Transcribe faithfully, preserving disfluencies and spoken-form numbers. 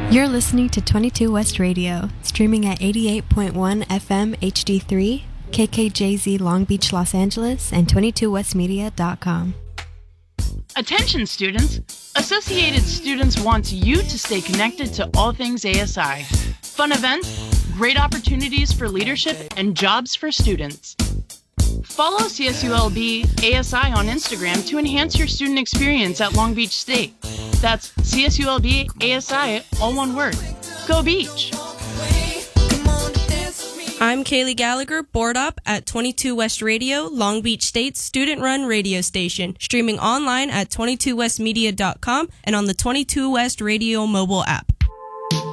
You're listening to twenty-two West Radio, streaming at eighty-eight point one F M H D three, K K J Z Long Beach, Los Angeles, and twenty-two west media dot com. Attention students! Associated Students wants you to stay connected to all things A S I. Fun events, great opportunities for leadership, and jobs for students. Follow C S U L B A S I on Instagram to enhance your student experience at Long Beach State. That's C S U L B A S I, all one word. Go Beach! I'm Kaylee Gallagher, board up at twenty-two West Radio, Long Beach State's student-run radio station, streaming online at twenty-two west media dot com and on the twenty-two West Radio mobile app.